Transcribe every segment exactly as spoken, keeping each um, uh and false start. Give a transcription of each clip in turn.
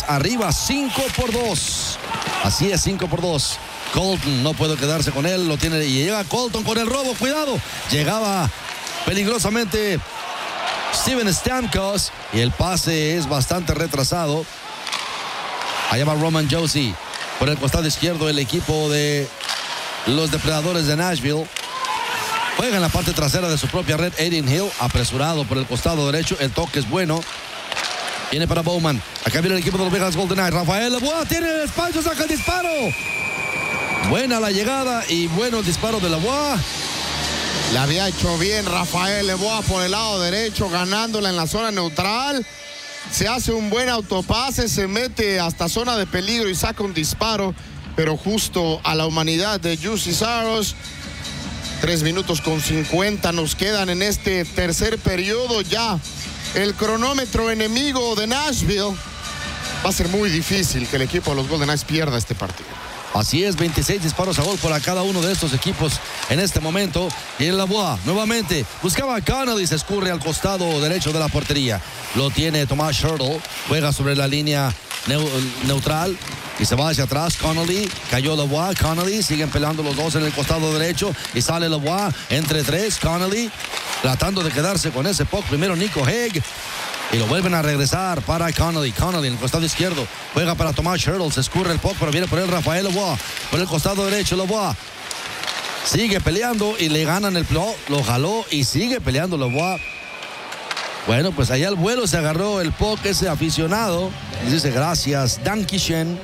arriba cinco por dos. Así es, cinco por dos. Colton no puede quedarse con él, lo tiene y llega Colton con el robo, cuidado. Llegaba peligrosamente Steven Stamkos y el pase es bastante retrasado. Allá va Roman Josi por el costado izquierdo, el equipo de los depredadores de Nashville. Juega en la parte trasera de su propia red. Adin Hill apresurado por el costado derecho, el toque es bueno. Viene para Bowman. Acá viene el equipo de los Vegas Golden Knights. Rafael Lavoie tiene el espacio, saca el disparo. Buena la llegada y bueno el disparo de Lavoie. Le había hecho bien Rafael Lavoie por el lado derecho, ganándola en la zona neutral. Se hace un buen autopase, se mete hasta zona de peligro y saca un disparo, pero justo a la humanidad de Juuse Saros. Tres minutos con cincuenta nos quedan en este tercer periodo. Ya el cronómetro enemigo de Nashville. Va a ser muy difícil que el equipo de los Golden Knights pierda este partido. Así es, veintiséis disparos a gol para cada uno de estos equipos en este momento. Y el Lavoie nuevamente buscaba a Connolly, se escurre al costado derecho de la portería. Lo tiene Tomas Hertl, juega sobre la línea neu neutral y se va hacia atrás. Connolly, cayó Lavoie, Connolly, siguen peleando los dos en el costado derecho y sale Lavoie entre tres. Connolly tratando de quedarse con ese puck. Primero Nico Hague. Y lo vuelven a regresar para Connolly. Connolly en el costado izquierdo. Juega para Tomas Hertl. Se escurre el puck, pero viene por él Rafael Lavoie. Por el costado derecho Lavoie. Sigue peleando y le ganan el puck. Lo jaló y sigue peleando Lavoie. Bueno, pues allá al vuelo se agarró el puck ese aficionado. Y dice gracias, Dankishen.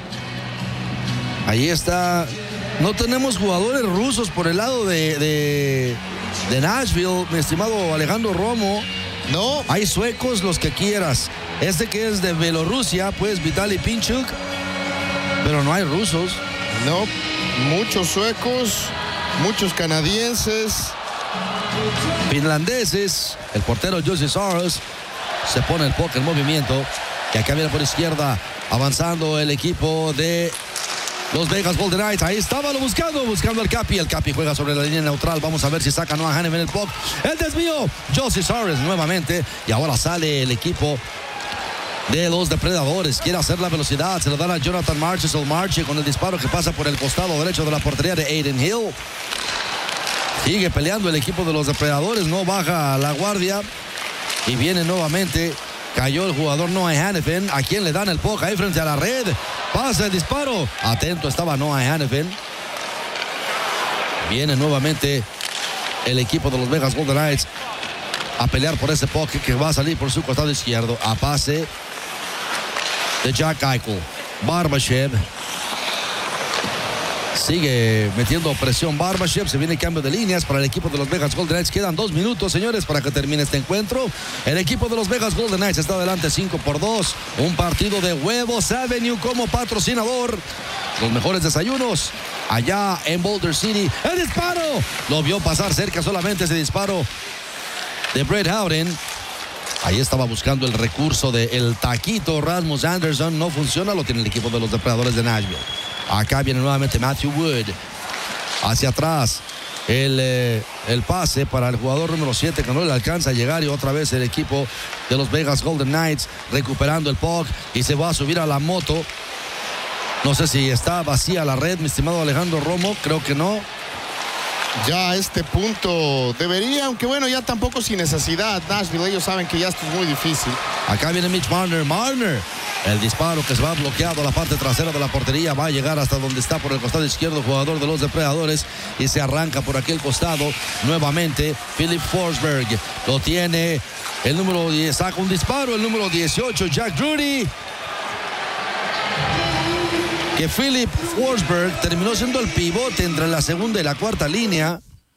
Ahí está. No tenemos jugadores rusos por el lado de, de, de Nashville, mi estimado Alejandro Romo. No. Hay suecos, los que quieras. Este que es de Bielorrusia, pues Vitaly Pinchuk. Pero no hay rusos. No, muchos suecos, muchos canadienses. Finlandeses. El portero Juuse Saros se pone el puck en movimiento. Y acá viene por izquierda, avanzando el equipo de los Vegas Golden Knights. Ahí estaba lo buscando, buscando al Capi. El Capi juega sobre la línea neutral. Vamos a ver si saca Noah Hanifin el puck. El desvío. Juuse Saros nuevamente. Y ahora sale el equipo de los depredadores. Quiere hacer la velocidad. Se lo dan a Jonathan Marchessault. Marche con el disparo que pasa por el costado derecho de la portería de Adin Hill. Sigue peleando el equipo de los depredadores. No baja la guardia. Y viene nuevamente. Cayó el jugador Noah Hanifin. ¿A quién le dan el puck? Ahí frente a la red. Pasa el disparo. Atento estaba Noah Hanifin. Viene nuevamente el equipo de los Vegas Golden Knights a pelear por ese puck que va a salir por su costado izquierdo. A pase de Jack Eichel. Barbashev. Sigue metiendo presión Barbashev. Se viene cambio de líneas para el equipo de los Vegas Golden Knights. Quedan dos minutos, señores, para que termine este encuentro. El equipo de los Vegas Golden Knights está adelante cinco por dos. Un partido de Huevos Avenue como patrocinador. Los mejores desayunos allá en Boulder City. ¡El disparo! Lo vio pasar cerca solamente ese disparo de Brett Howden. Ahí estaba buscando el recurso del taquito Rasmus Andersson. No funciona, lo tiene el equipo de los depredadores de Nashville. Acá viene nuevamente Matthew Wood. Hacia atrás. El, eh, el pase para el jugador número siete que no le alcanza a llegar. Y otra vez el equipo de los Vegas Golden Knights recuperando el puck. Y se va a subir a la moto. No sé si está vacía la red, mi estimado Alejandro Romo. Creo que no. Ya a este punto debería, aunque bueno, ya tampoco sin necesidad. Nashville, ellos saben que ya esto es muy difícil. Acá viene Mitch Marner. Marner. El disparo que se va bloqueado a la parte trasera de la portería. Va a llegar hasta donde está por el costado izquierdo el jugador de los depredadores. Y se arranca por aquel costado. Nuevamente Philip Forsberg. Lo tiene el número diez. Saca un disparo el número dieciocho, Jack Drury. Que Philip Forsberg terminó siendo el pivote entre la segunda y la cuarta línea.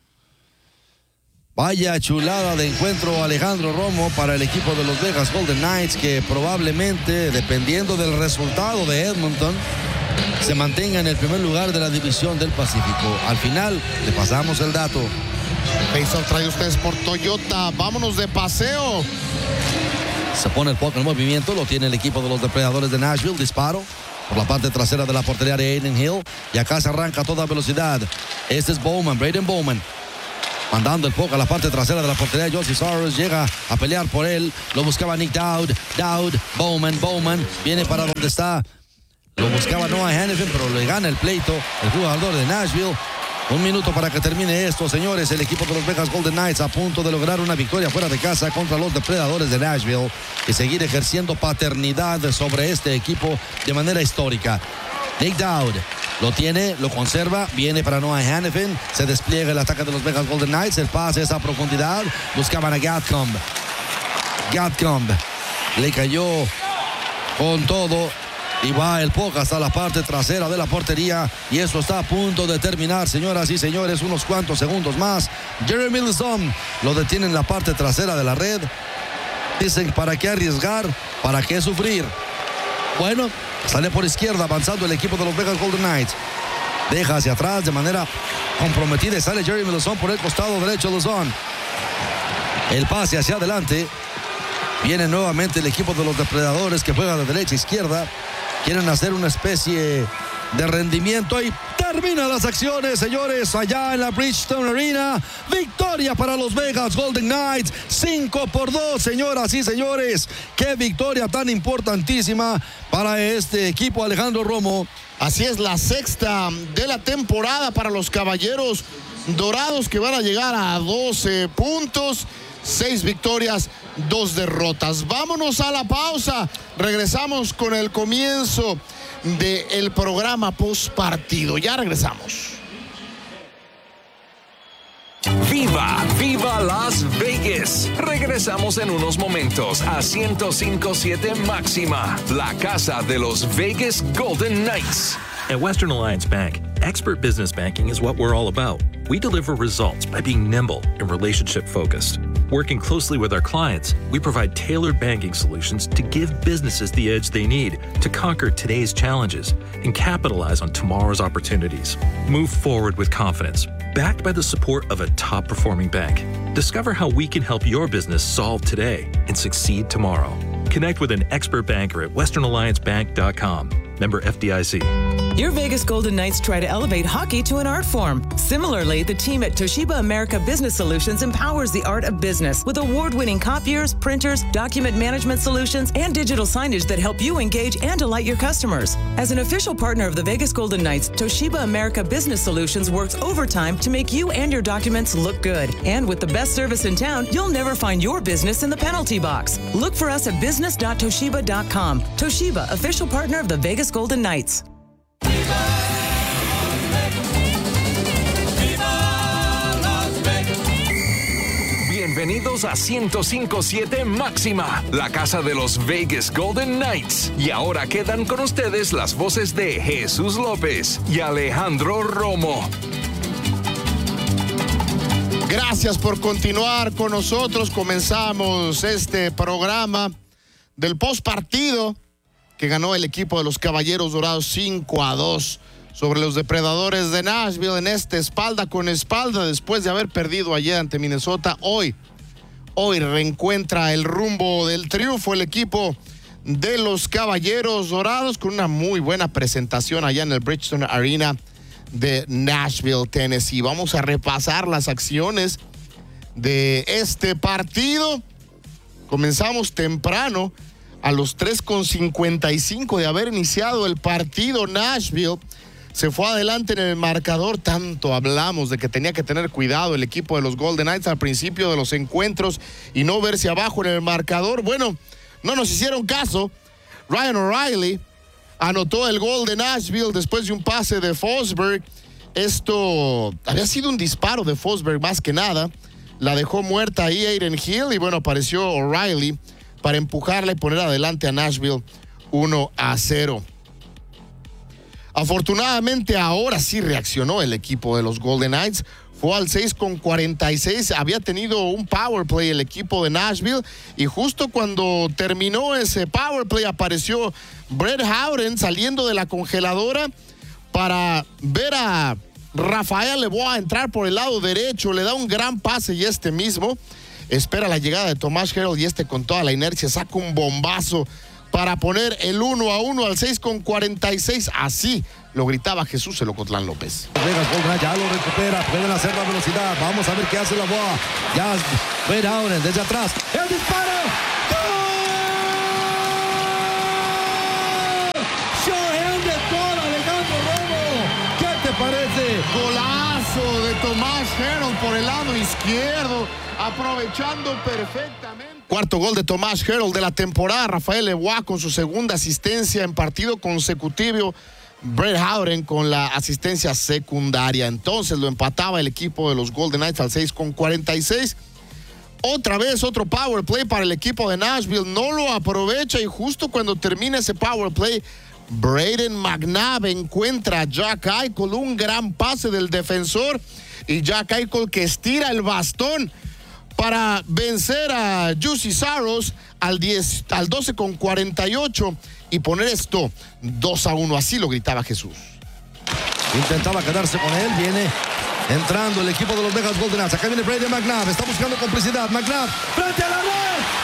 Vaya chulada de encuentro, Alejandro Romo, para el equipo de los Vegas Golden Knights, que probablemente, dependiendo del resultado de Edmonton, se mantenga en el primer lugar de la división del Pacífico. Al final, le pasamos el dato. Faceoff trae ustedes por Toyota. Vámonos de paseo. Se pone el puck en movimiento, lo tiene el equipo de los depredadores de Nashville. Disparo por la parte trasera de la portería de Adin Hill. Y acá se arranca a toda velocidad. Este es Bowman, Braden Bowman. mandando el puck a la parte trasera de la portería. Josie Saros llega a pelear por él. Lo buscaba Nick Dowd. Dowd, Bowman, Bowman. Viene para donde está. Lo buscaba Noah Hannafin, pero le gana el pleito el jugador de Nashville. Un minuto para que termine esto, señores. El equipo de los Vegas Golden Knights a punto de lograr una victoria fuera de casa contra los depredadores de Nashville y seguir ejerciendo paternidad sobre este equipo de manera histórica. Nick Dowd lo tiene, lo conserva, viene para Noah Hannafin, se despliega el ataque de los Vegas Golden Knights, el pase es a profundidad, buscaban a Gatcomb. Gatcomb le cayó con todo. Y va el puck hasta la parte trasera de la portería. Y eso está a punto de terminar, señoras y señores. Unos cuantos segundos más. Jeremy Lauzon lo detiene en la parte trasera de la red. Dicen, ¿para qué arriesgar? ¿Para qué sufrir? Bueno, sale por izquierda avanzando el equipo de los Vegas Golden Knights. Deja hacia atrás de manera comprometida y sale Jeremy Lauzon por el costado derecho. Lauzon. El pase hacia adelante. Viene nuevamente el equipo de los depredadores que juega de derecha a izquierda. Quieren hacer una especie de rendimiento y terminan las acciones, señores, allá en la Bridgestone Arena. Victoria para los Vegas Golden Knights, cinco por dos, señoras y señores. Qué victoria tan importantísima para este equipo, Alejandro Romo. Así es, la sexta de la temporada para los Caballeros Dorados, que van a llegar a doce puntos. Seis victorias, dos derrotas. Vámonos a la pausa. Regresamos con el comienzo del programa post partido. Ya regresamos. ¡Viva! ¡Viva Las Vegas! Regresamos en unos momentos a ciento cinco punto siete Máxima, la casa de los Vegas Golden Knights. At Western Alliance Bank, expert business banking is what we're all about. We deliver results by being nimble and relationship-focused. Working closely with our clients, we provide tailored banking solutions to give businesses the edge they need to conquer today's challenges and capitalize on tomorrow's opportunities. Move forward with confidence, backed by the support of a top-performing bank. Discover how we can help your business solve today and succeed tomorrow. Connect with an expert banker at western alliance bank dot com. Member F D I C. Your Vegas Golden Knights try to elevate hockey to an art form. Similarly, the team at Toshiba America Business Solutions empowers the art of business with award-winning copiers, printers, document management solutions, and digital signage that help you engage and delight your customers. As an official partner of the Vegas Golden Knights, Toshiba America Business Solutions works overtime to make you and your documents look good. And with the best service in town, you'll never find your business in the penalty box. Look for us at business dot toshiba dot com. Toshiba, official partner of the Vegas Golden Knights. Bienvenidos a ciento cinco punto siete Máxima, la casa de los Vegas Golden Knights. Y ahora quedan con ustedes las voces de Jesús López y Alejandro Romo. Gracias por continuar con nosotros. Comenzamos este programa del postpartido que ganó el equipo de los Caballeros Dorados cinco a dos sobre los depredadores de Nashville en este espalda con espalda después de haber perdido ayer ante Minnesota. Hoy, hoy reencuentra el rumbo del triunfo el equipo de los Caballeros Dorados con una muy buena presentación allá en el Bridgestone Arena de Nashville, Tennessee. Vamos a repasar las acciones de este partido. Comenzamos temprano a los tres con cincuenta y cinco de haber iniciado el partido. Nashville se fue adelante en el marcador. Tanto hablamos de que tenía que tener cuidado el equipo de los Golden Knights al principio de los encuentros y no verse abajo en el marcador. Bueno, no nos hicieron caso. Ryan O'Reilly anotó el gol de Nashville después de un pase de Forsberg. Esto había sido un disparo de Forsberg más que nada. La dejó muerta ahí Aiden Hill y bueno, apareció O'Reilly para empujarla y poner adelante a Nashville uno a cero. Afortunadamente ahora sí reaccionó el equipo de los Golden Knights. Fue al seis con cuarenta y seis. Había tenido un power play el equipo de Nashville y justo cuando terminó ese power play apareció Brett Howden saliendo de la congeladora para ver a Rafael Lebois entrar por el lado derecho. Le da un gran pase y este mismo espera la llegada de Tomas Hertl y este con toda la inercia saca un bombazo para poner el uno a uno al seis con cuarenta y seis. Así lo gritaba Jesús el Ocotlán López. Vegas Golden Knights ya lo recupera, pueden hacer la velocidad. Vamos a ver qué hace la boa. Ya Brett Howden desde atrás. ¡El disparo! Parece golazo de Tomás Hertl por el lado izquierdo, aprovechando perfectamente. Cuarto gol de Tomás Hertl de la temporada. Rafael Lebois con su segunda asistencia en partido consecutivo. Brett Howden con la asistencia secundaria. Entonces lo empataba el equipo de los Golden Knights al seis con cuarenta y seis. Otra vez otro power play para el equipo de Nashville. No lo aprovecha y justo cuando termina ese power play, Brayden McNabb encuentra a Jack Eichel, un gran pase del defensor, y Jack Eichel que estira el bastón para vencer a Juuse Saros al, diez, al doce con cuarenta y ocho y poner esto dos a uno. Así lo gritaba Jesús. Intentaba quedarse con él, viene entrando el equipo de los Vegas Golden Knights. Acá viene Brayden McNabb, está buscando complicidad. McNabb frente a la red.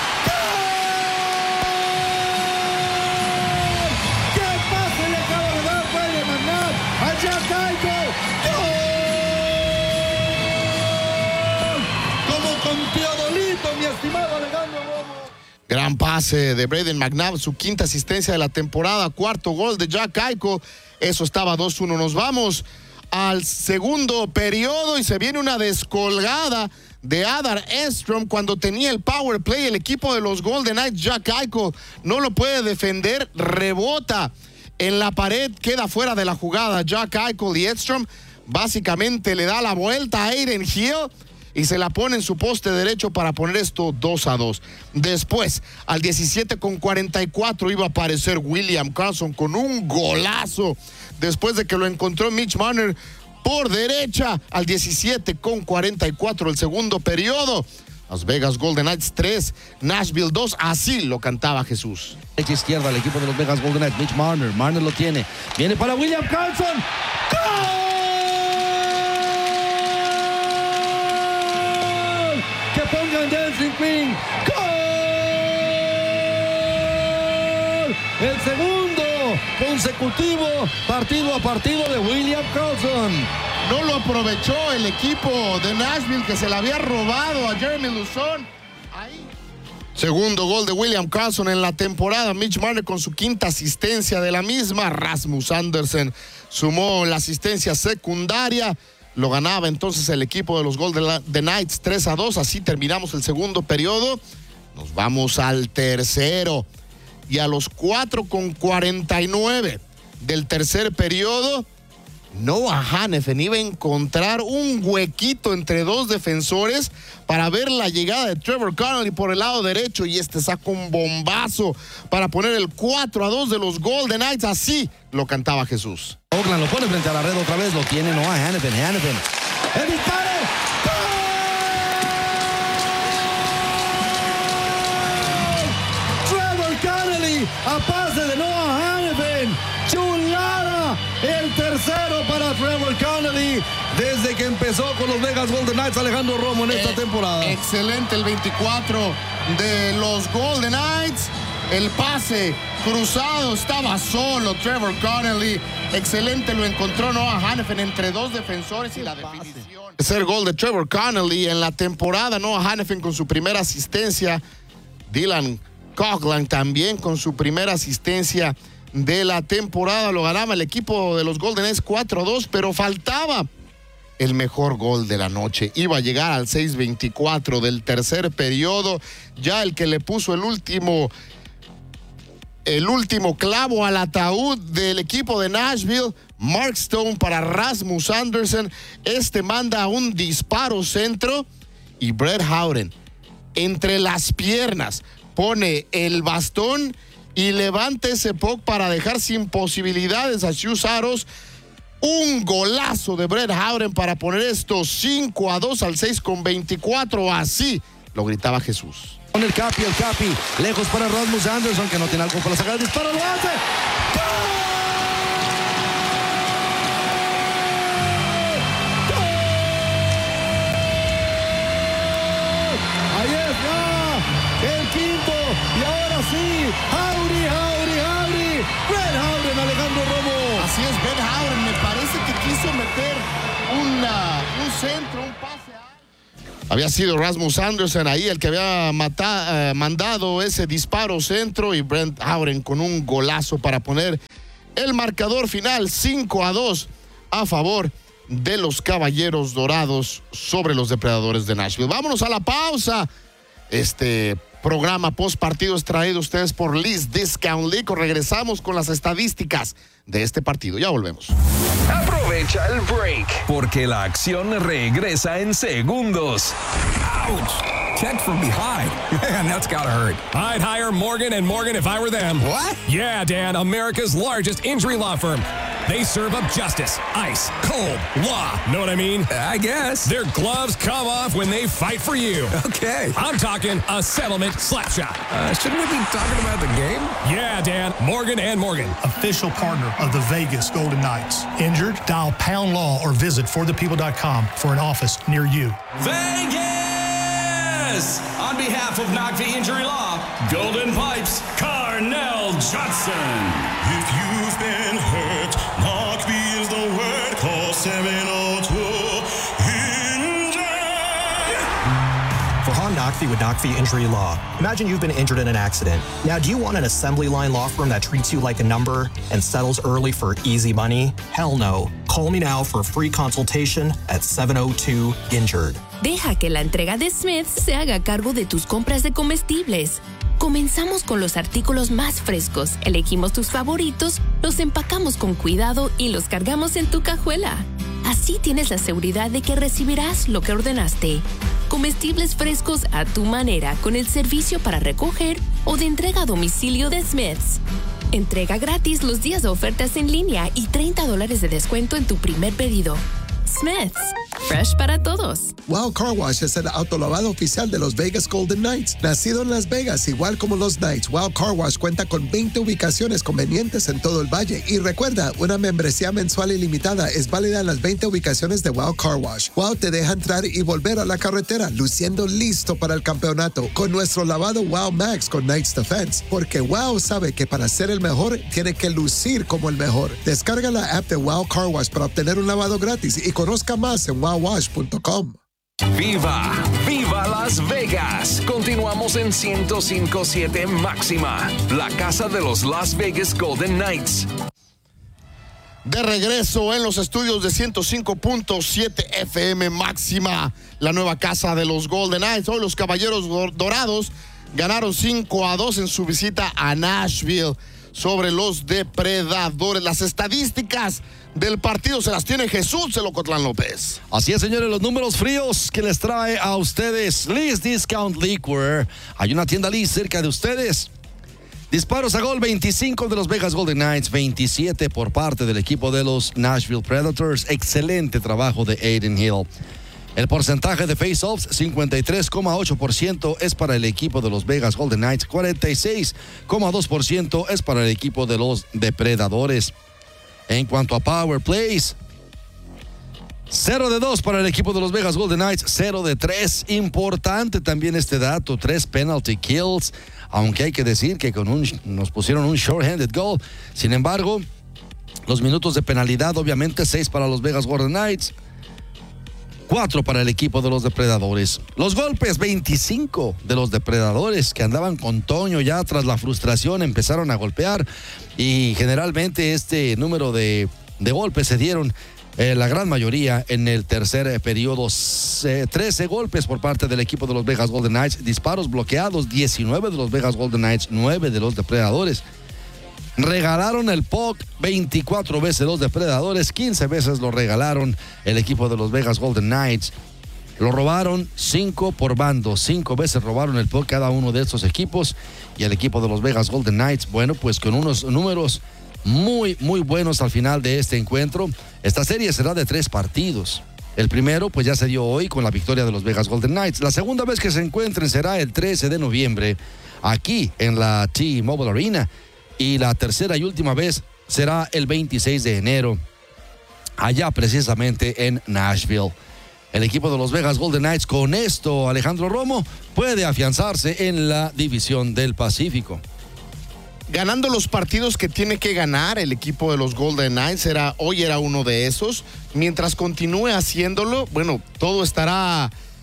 Gran pase de Brayden McNabb, su quinta asistencia de la temporada, cuarto gol de Jack Eichel. Eso estaba dos uno. Nos vamos al segundo periodo y se viene una descolgada de Adar Edstrom cuando tenía el power play. El equipo de los Golden Knights, Jack Eichel, no lo puede defender, rebota en la pared, queda fuera de la jugada. Jack Eichel y Edstrom básicamente le da la vuelta a Adin Hill y se la pone en su poste derecho para poner esto dos a dos. Después, al diecisiete con cuarenta y cuatro iba a aparecer William Karlsson con un golazo después de que lo encontró Mitch Marner por derecha. Al diecisiete con cuarenta y cuatro el segundo periodo. Las Vegas Golden Knights tres, Nashville dos. Así lo cantaba Jesús. Derecha izquierda el equipo de los Vegas Golden Knights. Mitch Marner, Marner lo tiene. Viene para William Karlsson. ¡Gol! Que pongan Dancing Queen. ¡Gol! El segundo consecutivo partido a partido de William Karlsson. No lo aprovechó el equipo de Nashville, que se le había robado a Jeremy Lauzon. Ahí. Segundo gol de William Karlsson en la temporada. Mitch Marner con su quinta asistencia de la misma. Rasmus Andersen sumó la asistencia secundaria. Lo ganaba entonces el equipo de los Golden Knights tres a dos. Así terminamos el segundo periodo. Nos vamos al tercero. Y a los cuatro con cuarenta y nueve del tercer periodo, Noah Hanifin iba a encontrar un huequito entre dos defensores para ver la llegada de Trevor Connolly por el lado derecho, y este saca un bombazo para poner el cuatro a dos de los Golden Knights. Así lo cantaba Jesús. Oakland lo pone frente a la red otra vez, lo tiene Noah Hanifin. Hanifin. ¡El disparo! A pase de Noah Hanifin. Chulada. El tercero para Trevor Connolly desde que empezó con los Vegas Golden Knights, Alejandro Romo, en esta eh, temporada. Excelente el veinticuatro de los Golden Knights. El pase cruzado, estaba solo Trevor Connolly. Excelente, lo encontró Noah Hanifin entre dos defensores y la definición. Tercer gol de Trevor Connolly en la temporada. Noah Hanifin con su primera asistencia. Dylan Coghlan también con su primera asistencia de la temporada. Lo ganaba el equipo de los Golden Knights cuatro a dos, pero faltaba el mejor gol de la noche. Iba a llegar al seis veinticuatro del tercer periodo, ya el que le puso el último el último clavo al ataúd del equipo de Nashville. Mark Stone para Rasmus Andersen. Este manda un disparo centro y Brett Howden entre las piernas pone el bastón y levanta ese puck para dejar sin posibilidades a Juuse Saros. Un golazo de Brett Howden para poner esto cinco a dos al seis con veinticuatro. Así lo gritaba Jesús. Con el Capi, el Capi, lejos para Rasmus Andersen, que no tiene algo para sacar el disparo, lo hace. Y ahora sí, Howdy, Howdy. Había sido Rasmus Anderson ahí el que había mata, eh, mandado ese disparo centro y Brent Howden con un golazo para poner el marcador final cinco a dos a favor de los Caballeros Dorados sobre los Depredadores de Nashville. Vámonos a la pausa. Este programa post partido es traído a ustedes por Lee's Discount Liquor. Regresamos con las estadísticas de este partido. Ya volvemos. Aprovecha el break, porque la acción regresa en segundos. Ouch! Check from behind. Man, that's gotta hurt. I'd hire Morgan and Morgan if I were them. What? Yeah, Dan, America's largest injury law firm. They serve up justice, ice, cold, law. Know what I mean? I guess. Their gloves come off when they fight for you. Okay. I'm talking a settlement slap shot. Uh, shouldn't we be talking about the game? Yeah, Dan, Morgan and Morgan. Official partner of the Vegas Golden Knights. Injured? Dial Pound Law or visit for the people dot com for an office near you. Vegas! On behalf of Knockvie Injury Law, Golden Pipes, Carnell Johnson. If you've been hurt, Knockvie is the word. Call seven oh two injured. For Han Knockvie with Knockvie Injury Law. Imagine you've been injured in an accident. Now, do you want an assembly line law firm that treats you like a number and settles early for easy money? Hell no. Call me now for a free consultation at seven oh two injured. Deja que la entrega de Smith's se haga cargo de tus compras de comestibles. Comenzamos con los artículos más frescos, elegimos tus favoritos, los empacamos con cuidado y los cargamos en tu cajuela. Así tienes la seguridad de que recibirás lo que ordenaste. Comestibles frescos a tu manera con el servicio para recoger o de entrega a domicilio de Smith's. Entrega gratis los días de ofertas en línea y treinta dólares de descuento en tu primer pedido. Smith's, fresh para todos. Wow Car Wash es el autolavado oficial de los Vegas Golden Knights. Nacido en Las Vegas, igual como los Knights, Wow Car Wash cuenta con veinte ubicaciones convenientes en todo el valle. Y recuerda, una membresía mensual ilimitada es válida en las veinte ubicaciones de Wow Car Wash. Wow te deja entrar y volver a la carretera, luciendo listo para el campeonato con nuestro lavado Wow Max con Knights Defense. Porque Wow sabe que para ser el mejor, tiene que lucir como el mejor. Descarga la app de Wow Car Wash para obtener un lavado gratis y conozca más en wow wash punto com. ¡Viva! ¡Viva Las Vegas! Continuamos en ciento cinco punto siete Máxima, la casa de los Las Vegas Golden Knights. De regreso en los estudios de ciento cinco punto siete F M Máxima, la nueva casa de los Golden Knights. Hoy los Caballeros Dorados ganaron cinco a dos en su visita a Nashville sobre los Depredadores. Las estadísticas del partido se las tiene Jesús Celocotlán López. Así es, señores, los números fríos que les trae a ustedes Lee's Discount Liquor. Hay una tienda Lee's cerca de ustedes. Disparos a gol, veinticinco de los Vegas Golden Knights, veintisiete por parte del equipo de los Nashville Predators. Excelente trabajo de Adin Hill. El porcentaje de face-offs, cincuenta y tres coma ocho por ciento es para el equipo de los Vegas Golden Knights, cuarenta y seis coma dos por ciento es para el equipo de los Depredadores. En cuanto a power plays, cero de dos para el equipo de los Vegas Golden Knights, cero de tres. Importante también este dato, tres penalty kills, aunque hay que decir que con un, nos pusieron un short-handed goal. Sin embargo, los minutos de penalidad, obviamente, seis para los Vegas Golden Knights, cuatro para el equipo de los Depredadores. Los golpes, veinticinco de los Depredadores que andaban con Toño ya tras la frustración, empezaron a golpear y generalmente este número de, de golpes se dieron eh, la gran mayoría en el tercer eh, periodo. Eh, trece golpes por parte del equipo de los Vegas Golden Knights, disparos bloqueados, diecinueve de los Vegas Golden Knights, nueve de los Depredadores. Regalaron el puck veinticuatro veces los Depredadores, quince veces lo regalaron el equipo de los Vegas Golden Knights. Lo robaron cinco por bando, cinco veces robaron el puck cada uno de estos equipos. Y el equipo de los Vegas Golden Knights, bueno, pues con unos números muy, muy buenos al final de este encuentro. Esta serie será de tres partidos. El primero, pues ya se dio hoy con la victoria de los Vegas Golden Knights. La segunda vez que se encuentren será el trece de noviembre, aquí en la T-Mobile Arena. Y la tercera y última vez será el veintiséis de enero, allá precisamente en Nashville. El equipo de los Vegas Golden Knights, con esto, Alejandro Romo, puede afianzarse en la división del Pacífico. Ganando los partidos que tiene que ganar el equipo de los Golden Knights, era, hoy era uno de esos. Mientras continúe haciéndolo, bueno, todo estará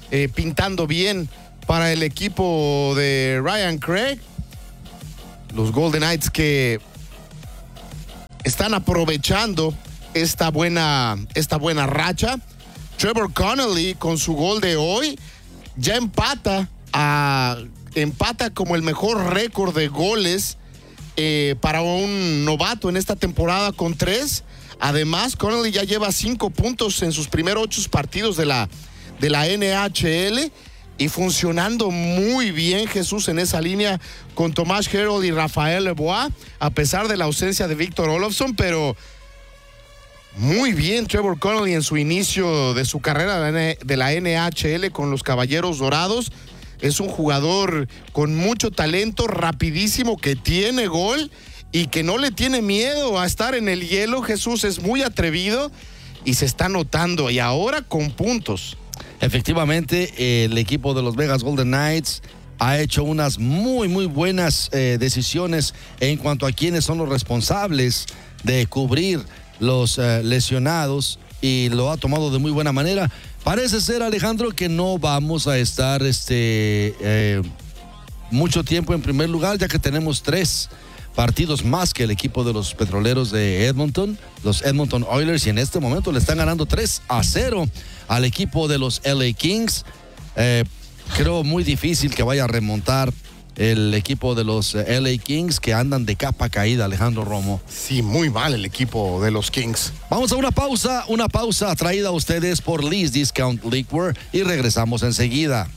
eh, pintando bien para el equipo de Ryan Craig. Los Golden Knights que están aprovechando esta buena, esta buena racha. Trevor Connolly con su gol de hoy ya empata a, empata como el mejor récord de goles eh, para un novato en esta temporada con tres. Además, Connolly ya lleva cinco puntos en sus primeros ocho partidos de la, de la N H L y funcionando muy bien, Jesús, en esa línea con Tomas Hertl y Raphael Lebois, a pesar de la ausencia de Victor Olofsson, pero muy bien Trevor Connolly en su inicio de su carrera de la N H L con los Caballeros Dorados. Es un jugador con mucho talento, rapidísimo, que tiene gol y que no le tiene miedo a estar en el hielo. Jesús es muy atrevido y se está notando, y ahora con puntos. Efectivamente, el equipo de los Vegas Golden Knights ha hecho unas muy, muy buenas eh, decisiones en cuanto a quiénes son los responsables de cubrir los eh, lesionados, y lo ha tomado de muy buena manera. Parece ser, Alejandro, que no vamos a estar este, eh, mucho tiempo en primer lugar, ya que tenemos tres partidos más que el equipo de los Petroleros de Edmonton, los Edmonton Oilers, y en este momento le están ganando tres a cero al equipo de los L A Kings. Eh, creo muy difícil que vaya a remontar el equipo de los L A Kings, que andan de capa caída, Alejandro Romo. Sí, muy mal el equipo de los Kings. Vamos a una pausa, una pausa traída a ustedes por Lee's Discount Liquor, y regresamos enseguida.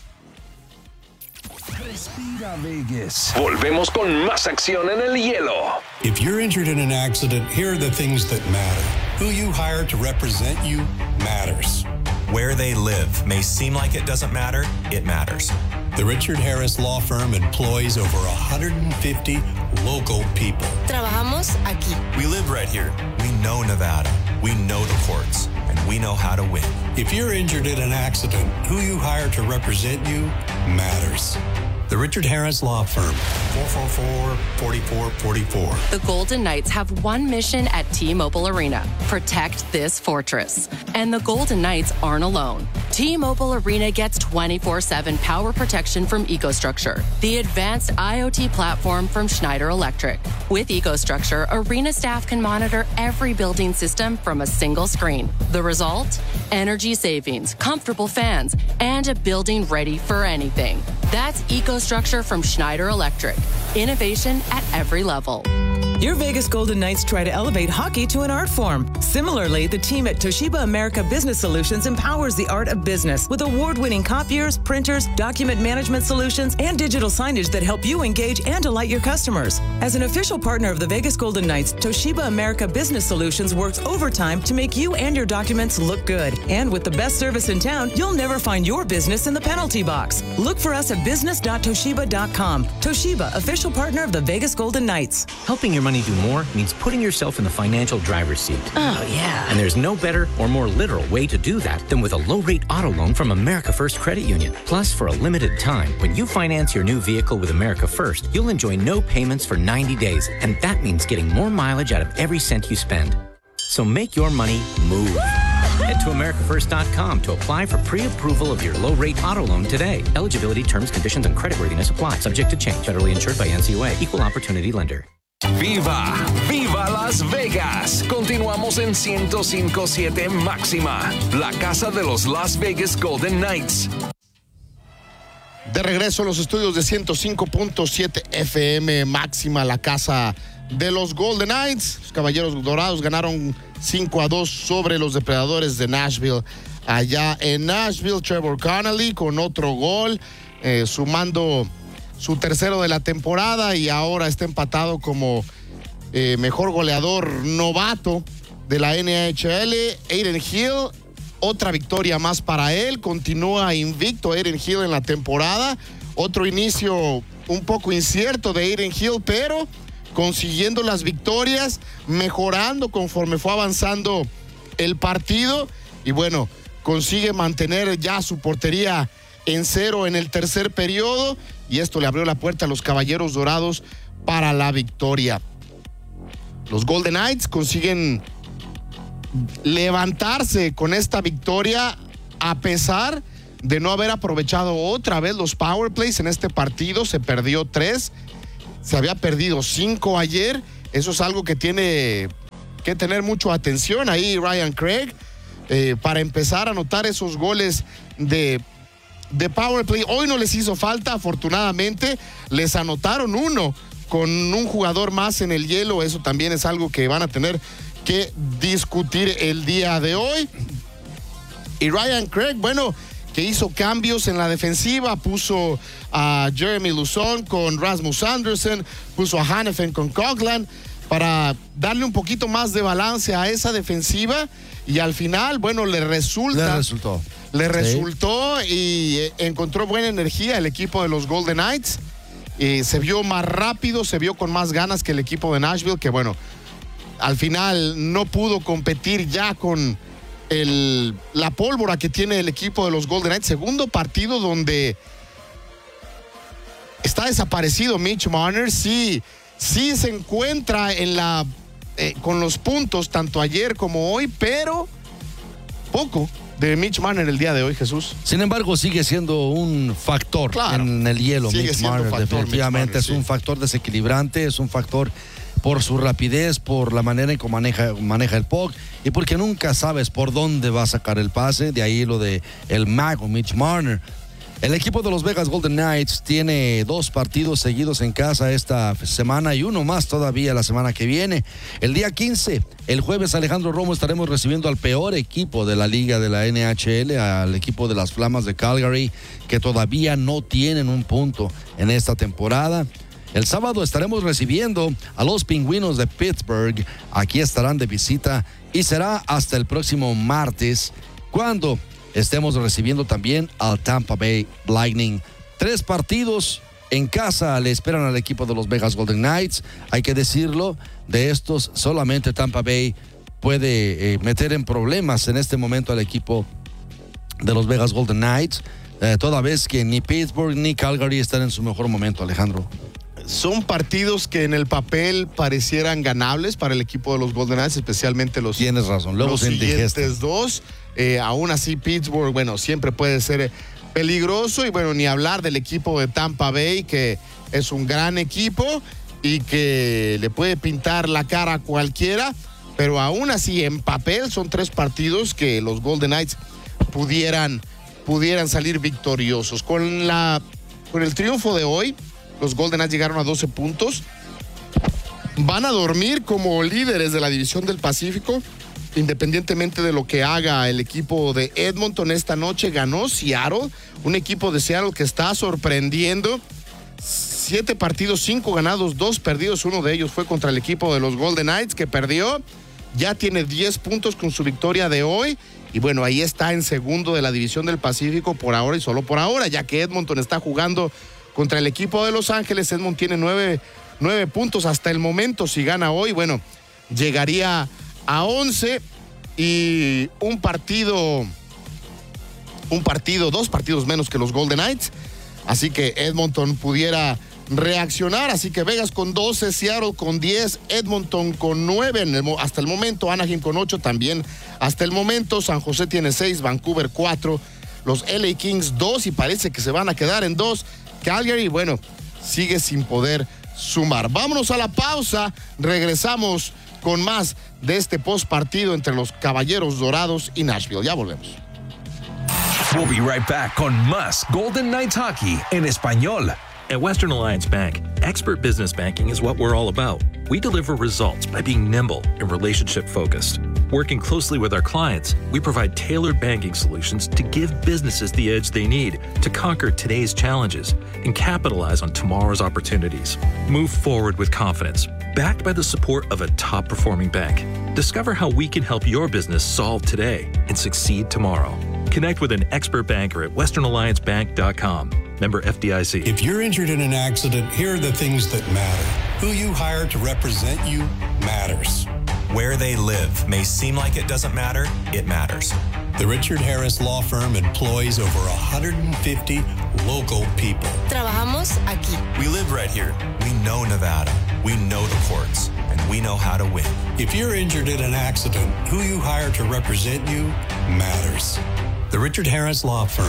Respira Vegas. Volvemos con más acción en el hielo. If you're injured in an accident, here are the things that matter. Who you hire to represent you matters. Where they live may seem like it doesn't matter, it matters. The Richard Harris Law Firm employs over one hundred fifty local people. Trabajamos aquí. We live right here. We know Nevada. We know the courts. And we know how to win. If you're injured in an accident, who you hire to represent you matters. The Richard Harris Law Firm, four four four, four four four four. The Golden Knights have one mission at T-Mobile Arena: protect this fortress. And the Golden Knights aren't alone. T-Mobile Arena gets twenty-four seven power protection from EcoStruxure, the advanced I O T platform from Schneider Electric. With EcoStruxure, Arena staff can monitor every building system from a single screen. The result? Energy savings, comfortable fans, and a building ready for anything. That's EcoStruxure from Schneider Electric. Innovation at every level. Your Vegas Golden Knights try to elevate hockey to an art form. Similarly, the team at Toshiba America Business Solutions empowers the art of business with award-winning copiers, printers, document management solutions, and digital signage that help you engage and delight your customers. As an official partner of the Vegas Golden Knights, Toshiba America Business Solutions works overtime to make you and your documents look good. And with the best service in town, you'll never find your business in the penalty box. Look for us at business dot toshiba dot com. Toshiba, official partner of the Vegas Golden Knights. Helping your money do more means putting yourself in the financial driver's seat. Oh, yeah. And there's no better or more literal way to do that than with a low-rate auto loan from America First Credit Union. Plus, for a limited time, when you finance your new vehicle with America First, you'll enjoy no payments for ninety days, and that means getting more mileage out of every cent you spend. So make your money move. Head to america first dot com to apply for pre-approval of your low-rate auto loan today. Eligibility, terms, conditions, and creditworthiness apply. Subject to change. Federally insured by N C U A. Equal Opportunity Lender. ¡Viva! ¡Viva Las Vegas! Continuamos en ciento cinco punto siete Máxima, la casa de los Las Vegas Golden Knights. De regreso a los estudios de ciento cinco punto siete F M Máxima, la casa de los Golden Knights. Los Caballeros Dorados ganaron cinco a dos sobre los Depredadores de Nashville. Allá en Nashville, Trevor Connolly con otro gol, eh, sumando su tercero de la temporada, y ahora está empatado como eh, mejor goleador novato de la N H L. Adin Hill, otra victoria más para él. Continúa invicto Adin Hill en la temporada. Otro inicio un poco incierto de Adin Hill, pero consiguiendo las victorias, mejorando conforme fue avanzando el partido, y bueno, consigue mantener ya su portería en cero en el tercer periodo, y esto le abrió la puerta a los Caballeros Dorados para la victoria. Los Golden Knights consiguen levantarse con esta victoria a pesar de no haber aprovechado otra vez los power plays en este partido. Se perdió tres, se había perdido cinco ayer. Eso es algo que tiene que tener mucha atención ahí Ryan Craig, eh, para empezar a anotar esos goles de, de power play. Hoy no les hizo falta, afortunadamente. Les anotaron uno con un jugador más en el hielo. Eso también es algo que van a tener que discutir el día de hoy. Y Ryan Craig, bueno, que hizo cambios en la defensiva, puso a Jeremy Luzon con Rasmus Anderson, puso a Hanifin con Coughlin para darle un poquito más de balance a esa defensiva, y al final, bueno, le resulta. Le resultó. Le Sí. resultó y eh, encontró buena energía el equipo de los Golden Knights. Eh, se vio más rápido, se vio con más ganas que el equipo de Nashville, que bueno, al final no pudo competir ya con el, la pólvora que tiene el equipo de los Golden Knights. Segundo partido donde está desaparecido Mitch Marner. Sí, sí se encuentra en la, eh, con los puntos tanto ayer como hoy, pero poco de Mitch Marner el día de hoy, Jesús. Sin embargo, sigue siendo un factor Claro, en el hielo. sigue Mitch siendo Marner, factor, definitivamente Mitch Marner, es sí. un factor desequilibrante, es un factor por su rapidez, por la manera en que maneja, maneja el puck, y porque nunca sabes por dónde va a sacar el pase. De ahí lo de el mago Mitch Marner. El equipo de los Vegas Golden Knights tiene dos partidos seguidos en casa esta semana y uno más todavía la semana que viene. El día quince, el jueves, Alejandro Romo, estaremos recibiendo al peor equipo de la liga de la N H L, al equipo de las Flamas de Calgary, que todavía no tienen un punto en esta temporada. El sábado estaremos recibiendo a los Pingüinos de Pittsburgh. Aquí estarán de visita y será hasta el próximo martes, cuando estemos recibiendo también al Tampa Bay Lightning. Tres partidos en casa le esperan al equipo de los Vegas Golden Knights. Hay que decirlo, de estos solamente Tampa Bay puede eh, meter en problemas en este momento al equipo de los Vegas Golden Knights, eh, toda vez que ni Pittsburgh ni Calgary están en su mejor momento, Alejandro. Son partidos que en el papel parecieran ganables para el equipo de los Golden Knights, especialmente los, Tienes razón, luego los se indigestan. siguientes dos. Eh, aún así, Pittsburgh, bueno, siempre puede ser eh, peligroso. Y bueno, ni hablar del equipo de Tampa Bay, que es un gran equipo y que le puede pintar la cara a cualquiera. Pero aún así, en papel, son tres partidos que los Golden Knights pudieran, pudieran salir victoriosos. Con, la, con el triunfo de hoy, los Golden Knights llegaron a doce puntos. Van a dormir como líderes de la división del Pacífico, independientemente de lo que haga el equipo de Edmonton. Esta noche ganó Seattle, un equipo de Seattle que está sorprendiendo. Siete partidos, cinco ganados, dos perdidos. Uno de ellos fue contra el equipo de los Golden Knights, que perdió. Ya tiene diez puntos con su victoria de hoy. Y bueno, ahí está en segundo de la división del Pacífico por ahora y solo por ahora, ya que Edmonton está jugando contra el equipo de Los Ángeles. Edmonton tiene nueve, nueve puntos hasta el momento. Si gana hoy, bueno, llegaría a once, y un partido, un partido, dos partidos menos que los Golden Knights. Así que Edmonton pudiera reaccionar. Así que Vegas con doce, Seattle con diez, Edmonton con nueve en el, hasta el momento, Anaheim con ocho también hasta el momento, San José tiene seis, Vancouver cuatro, los L A Kings dos, y parece que se van a quedar en dos. Calgary, bueno, sigue sin poder sumar. Vámonos a la pausa, regresamos con más de este post partido entre los Caballeros Dorados y Nashville. Ya volvemos. We'll be right back con más Golden Knights Hockey en español. At Western Alliance Bank, expert business banking is what we're all about. We deliver results by being nimble and relationship focused. Working closely with our clients, we provide tailored banking solutions to give businesses the edge they need to conquer today's challenges and capitalize on tomorrow's opportunities. Move forward with confidence, backed by the support of a top-performing bank. Discover how we can help your business solve today and succeed tomorrow. Connect with an expert banker at western alliance bank dot com. Member F D I C. If you're injured in an accident, here are the things that matter. Who you hire to represent you matters. Where they live may seem like it doesn't matter, it matters. The Richard Harris Law Firm employs over one hundred fifty local people. Trabajamos aquí. We live right here. We know Nevada. We know the courts. And we know how to win. If you're injured in an accident, who you hire to represent you matters. The Richard Harris Law Firm.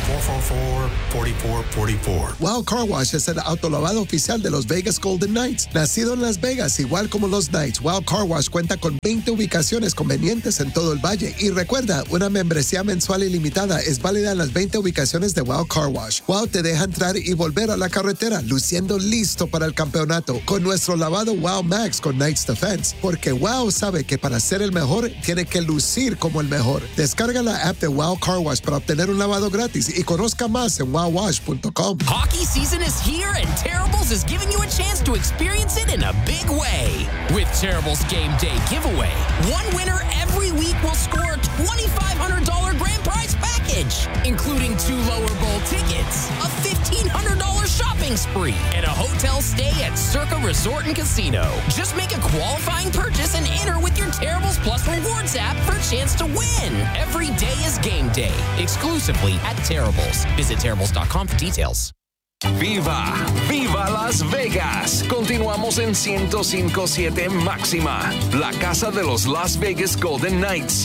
four four four, four four four four. Wow Car Wash es el autolavado oficial de los Vegas Golden Knights. Nacido en Las Vegas, igual como los Knights, Wow Car Wash cuenta con veinte ubicaciones convenientes en todo el valle. Y recuerda, una membresía mensual ilimitada es válida en las veinte ubicaciones de Wow Car Wash. Wow te deja entrar y volver a la carretera, luciendo listo para el campeonato con nuestro lavado Wow Max con Knights Defense. Porque Wow sabe que para ser el mejor, tiene que lucir como el mejor. Descarga la app de Wow Car Wash para obtener un lavado gratis y conozca más en wow wash punto com. Hockey season is here and Terrible's is giving you a chance to experience it in a big way. With Terrible's Game Day giveaway, one winner every week will score a twenty-five hundred dollars grand prize package, including two lower bowl tickets, a fifteen hundred dollars shopping spree, and a hotel stay at Circa Resort and Casino. Just make a qualifying purchase and enter with your Terrible's Plus Rewards app for a chance to win. Every day is game day, exclusively at Terrible's. Visit Terrible's dot com for details. ¡Viva! ¡Viva Las Vegas! Continuamos en ciento cinco punto siete Máxima, la casa de los Las Vegas Golden Knights.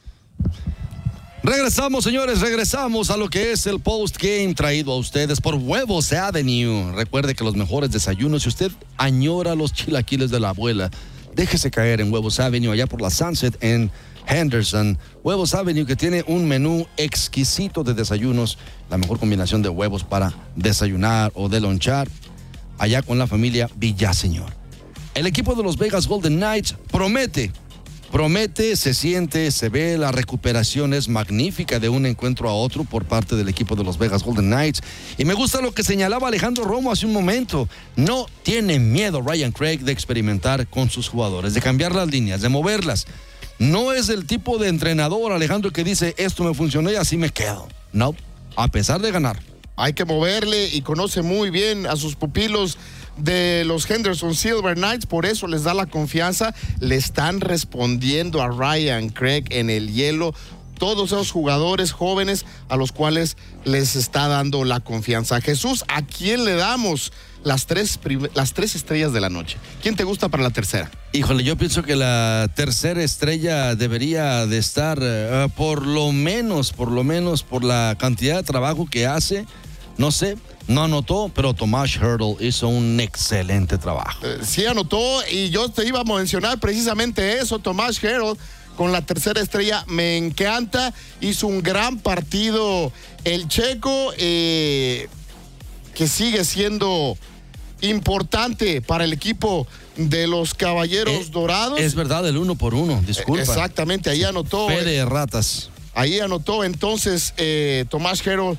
Regresamos, señores, regresamos a lo que es el post-game traído a ustedes por Huevos Avenue. Recuerde que los mejores desayunos, si usted añora los chilaquiles de la abuela, déjese caer en Huevos Avenue, allá por la Sunset en Henderson. Huevos Avenue, que tiene un menú exquisito de desayunos, la mejor combinación de huevos para desayunar o de lonchar, allá con la familia Villaseñor. El equipo de los Vegas Golden Knights promete, promete, se siente, se ve, la recuperación es magnífica de un encuentro a otro por parte del equipo de los Vegas Golden Knights. Y me gusta lo que señalaba Alejandro Romo hace un momento. No tiene miedo Ryan Craig de experimentar con sus jugadores, de cambiar las líneas, de moverlas. No es el tipo de entrenador, Alejandro, que dice, esto me funcionó y así me quedo. No, a pesar de ganar. Hay que moverle y conoce muy bien a sus pupilos de los Henderson Silver Knights, por eso les da la confianza. Le están respondiendo a Ryan Craig en el hielo todos esos jugadores jóvenes a los cuales les está dando la confianza. Jesús, ¿a quién le damos las tres, las tres estrellas de la noche? ¿Quién te gusta para la tercera? Híjole, yo pienso que la tercera estrella debería de estar uh, por lo menos, por lo menos por la cantidad de trabajo que hace. No sé, no anotó, pero Tomas Hertl hizo un excelente trabajo. Eh, sí anotó, y yo te iba a mencionar precisamente eso. Tomas Hertl con la tercera estrella me encanta, hizo un gran partido el checo, eh, que sigue siendo importante para el equipo de los Caballeros eh, Dorados. Es verdad, el uno por uno, disculpa. Exactamente, ahí anotó. Fe de ratas. Ahí anotó entonces eh, Tomas Hertl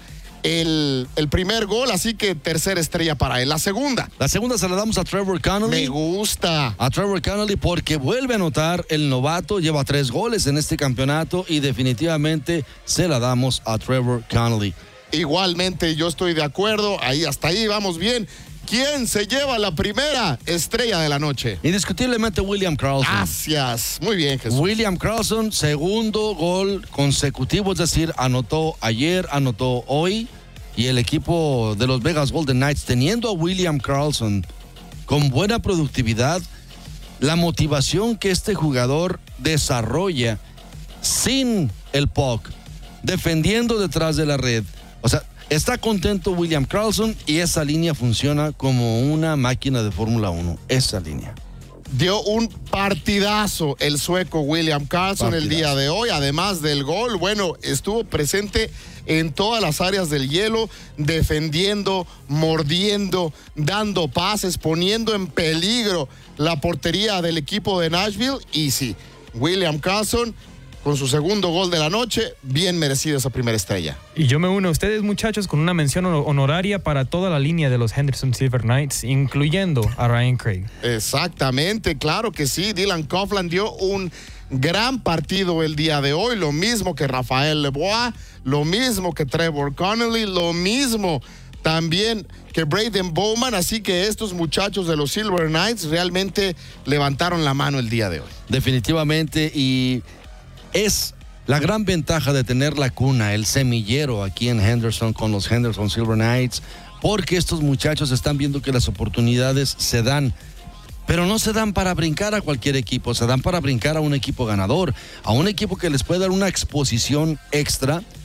El, el primer gol, así que tercera estrella para él. La segunda. La segunda se la damos a Trevor Connolly. Me gusta. A Trevor Connolly porque vuelve a anotar el novato, lleva tres goles en este campeonato y definitivamente se la damos a Trevor Connolly. Igualmente, yo estoy de acuerdo. Ahí, hasta ahí vamos bien. ¿Quién se lleva la primera estrella de la noche? Indiscutiblemente William Karlsson. Gracias. Muy bien, Jesús. William Karlsson, segundo gol consecutivo, es decir, anotó ayer, anotó hoy. Y el equipo de los Vegas Golden Knights, teniendo a William Karlsson con buena productividad, la motivación que este jugador desarrolla sin el puck, defendiendo detrás de la red. O sea, está contento William Karlsson y esa línea funciona como una máquina de Fórmula uno. Esa línea. Dio un partidazo el sueco William Karlsson partidazo. El día de hoy, además del gol. Bueno, estuvo presente en todas las áreas del hielo, defendiendo, mordiendo, dando pases, poniendo en peligro la portería del equipo de Nashville. Y sí, William Karlsson, con su segundo gol de la noche, bien merecida esa primera estrella. Y yo me uno a ustedes, muchachos, con una mención honoraria para toda la línea de los Henderson Silver Knights, incluyendo a Ryan Craig. Exactamente, claro que sí. Dylan Coughlin dio un gran partido el día de hoy, lo mismo que Rafael Lebois, lo mismo que Trevor Connolly, lo mismo también que Braden Bowman, así que estos muchachos de los Silver Knights realmente levantaron la mano el día de hoy. Definitivamente, y es la gran ventaja de tener la cuna, el semillero aquí en Henderson con los Henderson Silver Knights, porque estos muchachos están viendo que las oportunidades se dan, pero no se dan para brincar a cualquier equipo, se dan para brincar a un equipo ganador, a un equipo que les puede dar una exposición extra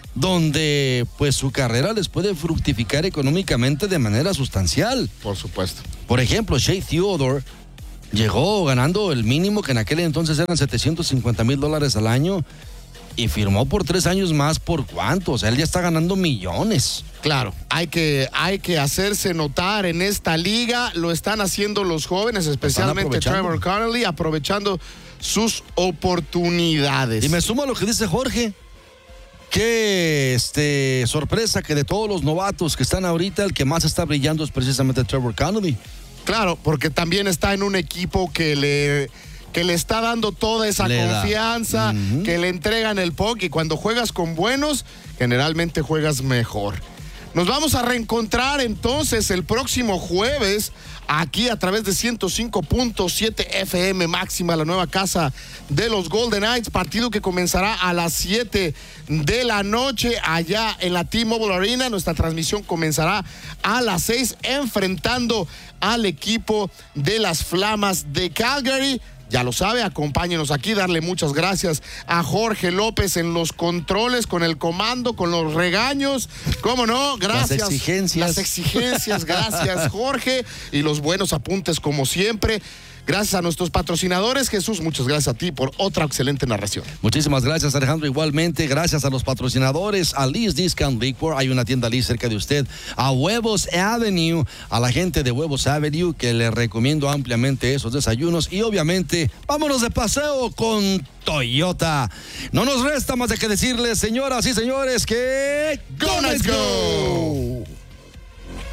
donde pues su carrera les puede fructificar económicamente de manera sustancial. Por supuesto. Por ejemplo, Shea Theodore llegó ganando el mínimo, que en aquel entonces eran setecientos cincuenta mil dólares al año, y firmó por tres años más. ¿Por cuánto? O sea, él ya está ganando millones. Claro, hay que, hay que hacerse notar en esta liga. Lo están haciendo los jóvenes, especialmente Trevor Connelly, aprovechando sus oportunidades. Y me sumo a lo que dice Jorge. Qué este, sorpresa que de todos los novatos que están ahorita, el que más está brillando es precisamente Trevor Connelly. Claro, porque también está en un equipo que le, que le está dando toda esa le confianza, uh-huh. que le entregan el puck, y cuando juegas con buenos, generalmente juegas mejor. Nos vamos a reencontrar entonces el próximo jueves aquí a través de ciento cinco punto siete F M Máxima, la nueva casa de los Golden Knights, partido que comenzará a las siete de la noche allá en la T-Mobile Arena. Nuestra transmisión comenzará a las seis, enfrentando al equipo de las Flamas de Calgary. Ya lo sabe, acompáñenos aquí, darle muchas gracias a Jorge López en los controles, con el comando, con los regaños, cómo no, gracias. Las exigencias. Las exigencias, gracias Jorge, y los buenos apuntes como siempre. Gracias a nuestros patrocinadores. Jesús, muchas gracias a ti por otra excelente narración. Muchísimas gracias, Alejandro. Igualmente, gracias a los patrocinadores, a Lee's Discount Liquor, hay una tienda Lee's cerca de usted, a Huevos Avenue, a la gente de Huevos Avenue, que le recomiendo ampliamente esos desayunos, y obviamente, vámonos de paseo con Toyota. No nos resta más de que decirles, señoras y señores, que ¡Go Knights Go!